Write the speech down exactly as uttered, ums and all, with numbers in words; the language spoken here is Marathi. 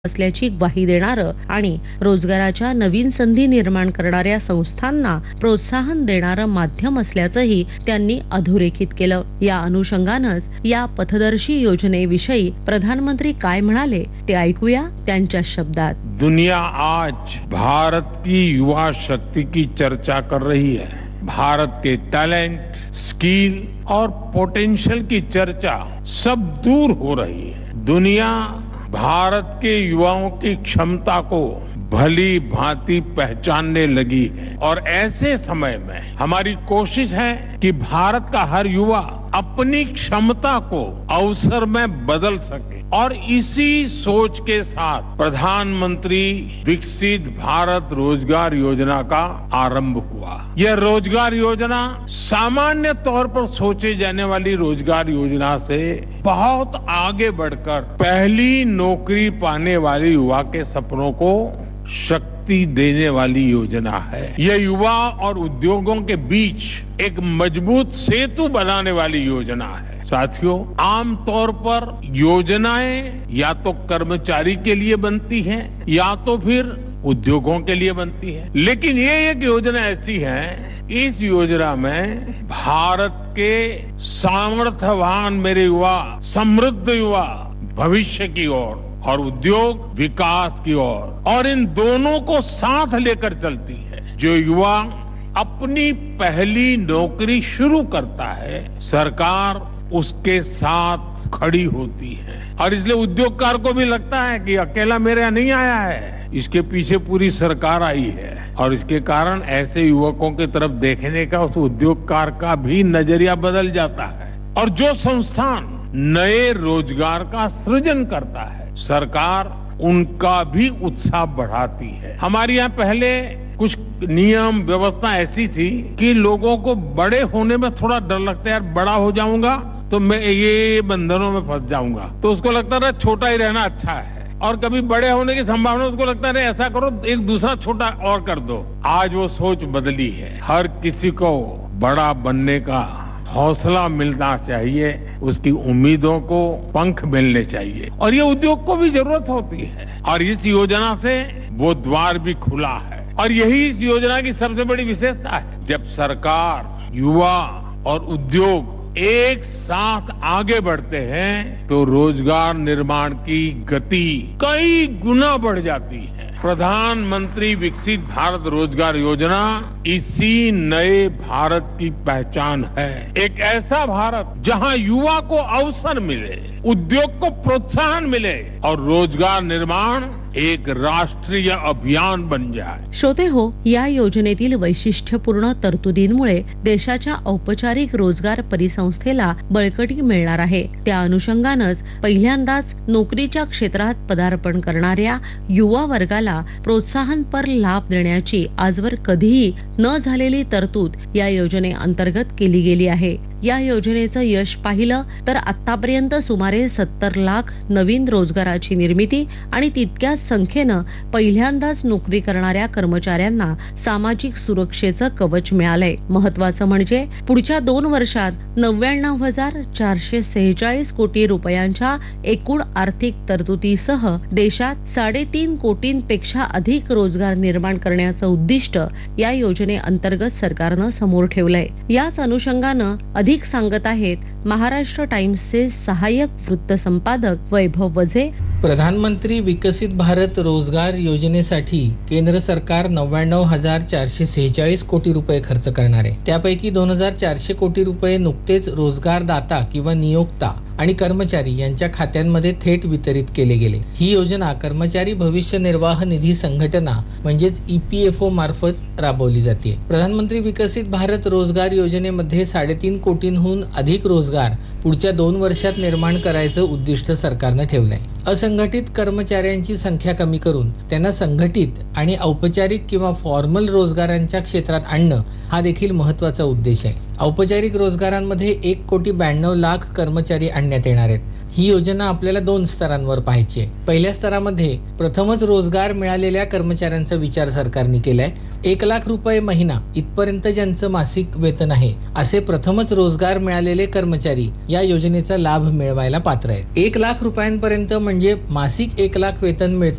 असल्याची ग्वाही देणारं आणि रोजगाराच्या नवीन संधी निर्माण करणाऱ्या संस्थांना प्रोत्साहन देणारं माध्यम असल्याचंही त्यांनी अधोरेखित केलं। या अनुषंगानंच या पथदर्शी योजनेविषयी प्रधानमंत्री काय म्हणाले ते ऐकूया त्यांच्या शब्दात। दुनिया आज भारत की युवा शक्ति की चर्चा कर रही है। भारत के टैलेंट, स्किल और पोटेंशियल की चर्चा सब दूर हो रही है। दुनिया भारत के युवाओं की क्षमता को भली भांति पहचानने लगी है और ऐसे समय में हमारी कोशिश है कि भारत का हर युवा अपनी क्षमता को अवसर में बदल सके और इसी सोच के साथ प्रधानमंत्री विकसित भारत रोजगार योजना का आरंभ हुआ। यह रोजगार योजना सामान्य तौर पर सोचे जाने वाली रोजगार योजना से बहुत आगे बढ़कर पहली नौकरी पाने वाले युवा के सपनों को शक्ति देने वाली योजना है। यह युवा और उद्योगों के बीच एक मजबूत सेतु बनाने वाली योजना है। साथियों, आमतौर पर योजनाएं या तो कर्मचारी के लिए बनती हैं या तो फिर उद्योगों के लिए बनती है, लेकिन ये एक योजना ऐसी है, इस योजना में भारत के सामर्थ्यवान मेरे युवा, समृद्ध युवा भविष्य की ओर और उद्योग विकास की ओर और इन दोनों को साथ लेकर चलती है। जो युवा अपनी पहली नौकरी शुरू करता है, सरकार उसके साथ खड़ी होती है और इसलिए उद्योगकार को भी लगता है कि अकेला मेरे यहाँ नहीं आया है, इसके पीछे पूरी सरकार आई है और इसके कारण ऐसे युवकों की तरफ देखने का उस उद्योगकार का भी नजरिया बदल जाता है। और जो संस्थान नए रोजगार का सृजन करता है, सरकार उनका भी उत्साह बढ़ाती है। हमारे यहाँ पहले कुछ नियम व्यवस्था ऐसी थी कि लोगों को बड़े होने में थोड़ा डर लगता है, यार बड़ा हो जाऊंगा तो मैं ये बंधनों में फंस जाऊंगा, तो उसको लगता है छोटा ही रहना अच्छा है। और कभी बड़े होने की संभावना उसको लगता है ऐसा करो एक दूसरा छोटा और कर दो। आज वो सोच बदली है। हर किसी को बड़ा बनने का हौसला मिलना चाहिए, उसकी उम्मीदों को पंख मिलने चाहिए और ये उद्योग को भी जरूरत होती है और इस योजना से वो द्वार भी खुला है। और यही इस योजना की सबसे बड़ी विशेषता है। जब सरकार, युवा और उद्योग एक साथ आगे बढ़ते हैं तो रोजगार निर्माण की गति कई गुना बढ़ जाती है। प्रधानमंत्री विकसित भारत रोजगार योजना इसी नए भारत की पहचान है। एक ऐसा भारत जहां युवा को अवसर मिले, उद्योग को प्रोत्साहन मिले और रोजगार निर्माण एक राष्ट्रीय अभियान बन जाए। श्रोते हो, या योजनेतील वैशिष्ट्यपूर्ण तरतुदींमुळे देशाच्या औपचारिक रोजगार परिसंस्थेला बळकटी मिळणार आहे। त्या अनुषंगानंच पहिल्यांदाच नोकरीच्या क्षेत्रात पदार्पण करणाऱ्या युवा वर्गाला प्रोत्साहनपर लाभ देण्याची आजवर कधीही न झालेली तरतूद या योजनेअंतर्गत केली गेली आहे। या योजनेचं यश पाहिलं तर आतापर्यंत सुमारे सत्तर लाख नवीन रोजगाराची निर्मिती आणि तितक्याच संख्येनं पहिल्यांदाच नोकरी करणाऱ्या कर्मचाऱ्यांना सामाजिक सुरक्षेचं कवच मिळालंय। महत्वाचं म्हणजे पुढच्या दोन वर्षात नव्याण्णव हजार चारशे सेहेचाळीस कोटी रुपयांच्या एकूण आर्थिक तरतुदीसह देशात साडेतीन कोटींपेक्षा अधिक रोजगार निर्माण करण्याचं उद्दिष्ट या योजनेअंतर्गत सरकारनं समोर ठेवलंय। याच अनुषंगानं अधिक सांगत आहेत महाराष्ट्र टाइम्सचे सहाय्यक वृत्त संपादक वैभव वझे। प्रधानमंत्री विकसित भारत रोजगार योजनेसाठी केंद्र सरकार नव्याण्णव हजार चारशे सेहेचाळीस कोटी रुपये खर्च करणार आहे। त्यापैकी दोन हजार चारशे कोटी रुपये नुकतेच रोजगारदाता किंवा नियोक्ता आणि कर्मचारी यांच्या खात्यांमध्ये थेट वितरित केले गेले। ही योजना कर्मचारी भविष्य निर्वाह निधी संघटना म्हणजेच ई पी एफ ओ मार्फत राबवली जाते। प्रधानमंत्री विकसित भारत रोजगार योजनेमध्ये साडेतीन कोटींहून अधिक रोजगार पुढच्या दोन वर्षात निर्माण करायचं उद्दिष्ट सरकारनं ठेवलंय। असंघटित कर्मचाऱ्यांची संख्या कमी करून त्यांना संघटित आणि औपचारिक किंवा फॉर्मल रोजगारांच्या क्षेत्रात आणणं हा देखील महत्वाचा उद्देश आहे। औपचारिक रोजगारांमध्ये एक कोटी ब्याण्णव लाख कर्मचारी आणण्यात येणार आहेत। ही योजना आपल्याला दोन स्तरांवर पाहायची आहे। पहिल्या स्तरामध्ये प्रथमच रोजगार मिळालेल्या कर्मचाऱ्यांचा विचार सरकारने केलाय। एक लाख रुपये महिना इथपर्यंत ज्यांचं मासिक वेतन आहे असे प्रथमच रोजगार मिळालेले कर्मचारी या योजनेचा लाभ मिळवायला पात्र आहेत। एक लाख रुपयांपर्यंत म्हणजे मासिक एक लाख वेतन मिळतं